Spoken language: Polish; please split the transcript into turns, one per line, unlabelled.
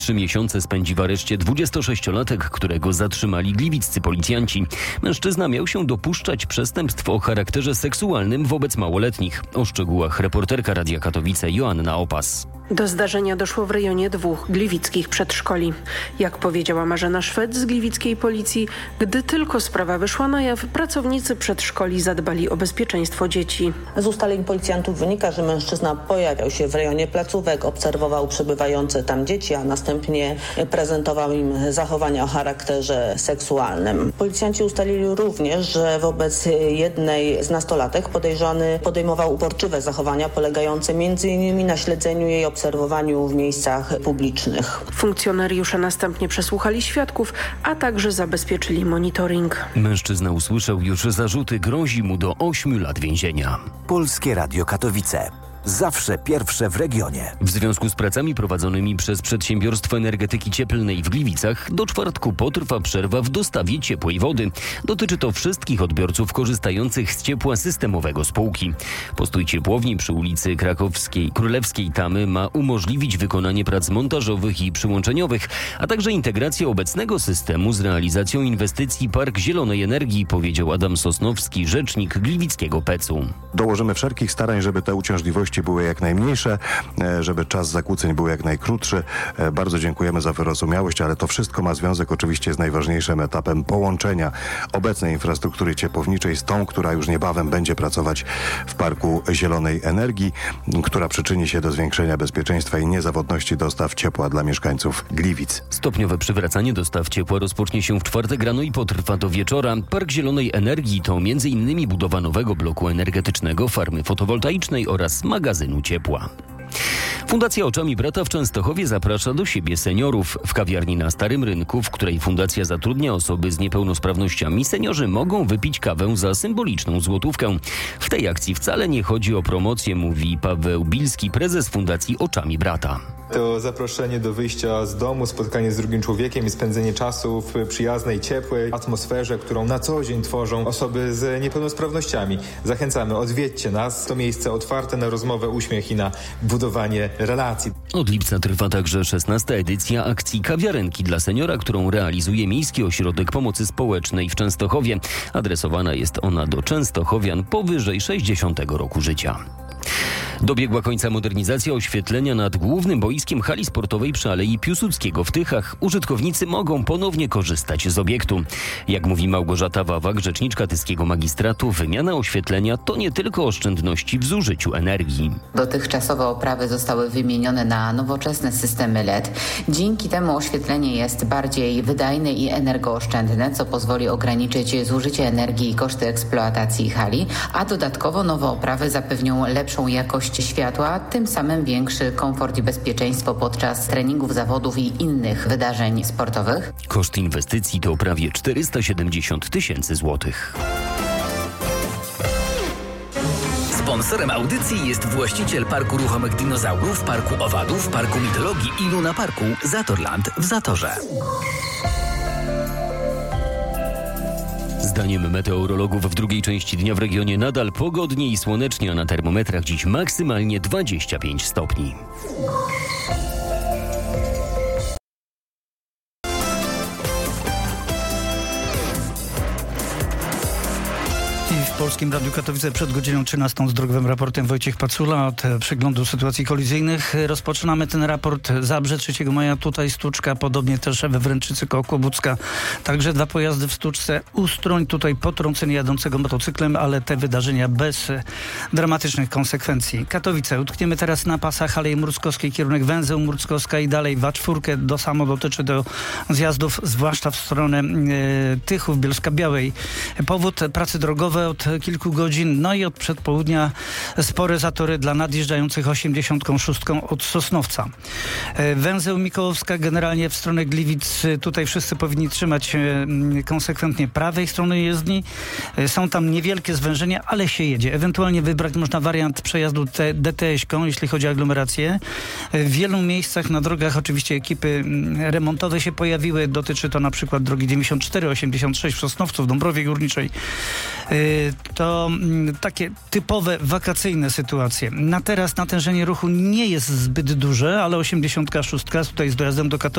3 miesiące spędzi w areszcie 26-latek, którego zatrzymali gliwiccy policjanci. Mężczyzna miał się dopuszczać przestępstw o charakterze seksualnym wobec małoletnich. O szczegółach reporterka Radia Katowice Joanna Opas.
Do zdarzenia doszło w rejonie 2 gliwickich przedszkoli. Jak powiedziała Marzena Szwed z gliwickiej policji, gdy tylko sprawa wyszła na jaw, pracownicy przedszkoli zadbali o bezpieczeństwo dzieci.
Z ustaleń policjantów wynika, że mężczyzna pojawiał się w rejonie placówek, obserwował przebywające tam dzieci, a następnie prezentował im zachowania o charakterze seksualnym. Policjanci ustalili również, że wobec jednej z nastolatek podejrzany podejmował uporczywe zachowania polegające m.in. na śledzeniu jej obserwowaniu w miejscach publicznych.
Funkcjonariusze następnie przesłuchali świadków, a także zabezpieczyli monitoring.
Mężczyzna usłyszał już zarzuty, grozi mu do 8 lat więzienia.
Polskie Radio Katowice. Zawsze pierwsze w regionie.
W związku z pracami prowadzonymi przez Przedsiębiorstwo Energetyki Cieplnej w Gliwicach do czwartku potrwa przerwa w dostawie ciepłej wody. Dotyczy to wszystkich odbiorców korzystających z ciepła systemowego spółki. Postój ciepłowni przy ulicy Królewskiej Tamy ma umożliwić wykonanie prac montażowych i przyłączeniowych, a także integrację obecnego systemu z realizacją inwestycji Park Zielonej Energii, powiedział Adam Sosnowski, rzecznik gliwickiego PEC-u.
Dołożymy wszelkich starań, żeby te uciążliwości były jak najmniejsze, żeby czas zakłóceń był jak najkrótszy. Bardzo dziękujemy za wyrozumiałość, ale to wszystko ma związek oczywiście z najważniejszym etapem połączenia obecnej infrastruktury ciepłowniczej z tą, która już niebawem będzie pracować w Parku Zielonej Energii, która przyczyni się do zwiększenia bezpieczeństwa i niezawodności dostaw ciepła dla mieszkańców Gliwic.
Stopniowe przywracanie dostaw ciepła rozpocznie się w czwartek rano i potrwa do wieczora. Park Zielonej Energii to m.in. budowa nowego bloku energetycznego, farmy fotowoltaicznej oraz magazynu ciepła. Fundacja Oczami Brata w Częstochowie zaprasza do siebie seniorów. W kawiarni na Starym Rynku, w której fundacja zatrudnia osoby z niepełnosprawnościami, seniorzy mogą wypić kawę za symboliczną złotówkę. W tej akcji wcale nie chodzi o promocję, mówi Paweł Bilski, prezes Fundacji Oczami Brata.
To zaproszenie do wyjścia z domu, spotkanie z drugim człowiekiem i spędzenie czasu w przyjaznej, ciepłej atmosferze, którą na co dzień tworzą osoby z niepełnosprawnościami. Zachęcamy, odwiedźcie nas. To miejsce otwarte na rozmowę, uśmiech i na budowanie relacji.
Od lipca trwa także 16. edycja akcji Kawiarenki dla seniora, którą realizuje Miejski Ośrodek Pomocy Społecznej w Częstochowie. Adresowana jest ona do częstochowian powyżej 60 roku życia. Dobiegła końca modernizacja oświetlenia nad głównym boiskiem hali sportowej przy Alei Piłsudskiego w Tychach. Użytkownicy mogą ponownie korzystać z obiektu. Jak mówi Małgorzata Wawak, rzeczniczka tyskiego magistratu, wymiana oświetlenia to nie tylko oszczędności w zużyciu energii.
Dotychczasowe oprawy zostały wymienione na nowoczesne systemy LED. Dzięki temu oświetlenie jest bardziej wydajne i energooszczędne, co pozwoli ograniczyć zużycie energii i koszty eksploatacji hali, a dodatkowo nowe oprawy zapewnią lepszą jakość światła, tym samym większy komfort i bezpieczeństwo podczas treningów, zawodów i innych wydarzeń sportowych.
Koszt inwestycji to prawie 470 000 złotych.
Sponsorem audycji jest właściciel Parku Ruchomych Dinozaurów, Parku Owadów, Parku Mitologii i Luna Parku Zatorland w Zatorze.
Zdaniem meteorologów w drugiej części dnia w regionie nadal pogodnie i słonecznie, a na termometrach dziś maksymalnie 25 stopni.
W Polskim Radiu Katowice przed godziną 13 z drogowym raportem Wojciech Pacula od przeglądu sytuacji kolizyjnych. Rozpoczynamy ten raport. Zabrze 3 maja, tutaj Stuczka, podobnie też we Wręczycy koło Kłobucka. Także 2 pojazdy w Stuczce. Ustroń, tutaj potrącenie jadącego motocyklem, ale te wydarzenia bez dramatycznych konsekwencji. Katowice. Utkniemy teraz na pasach Alei Murskowskiej, kierunek Węzeł Murskowska i dalej w A4. To samo dotyczy do zjazdów, zwłaszcza w stronę Tychów, Bielska Białej. Powód pracy drogowe od kilku godzin, no i od przedpołudnia spore zatory dla nadjeżdżających 86 od Sosnowca. Węzeł Mikołowska generalnie w stronę Gliwic, tutaj wszyscy powinni trzymać konsekwentnie prawej strony jezdni. Są tam niewielkie zwężenia, ale się jedzie. Ewentualnie wybrać można wariant przejazdu DTS-ką, jeśli chodzi o aglomerację. W wielu miejscach na drogach oczywiście ekipy remontowe się pojawiły. Dotyczy to na przykład drogi 94, 86 w Sosnowcu, w Dąbrowie Górniczej. To takie typowe wakacyjne sytuacje. Na teraz natężenie ruchu nie jest zbyt duże, ale 86 tutaj z dojazdem do Katowic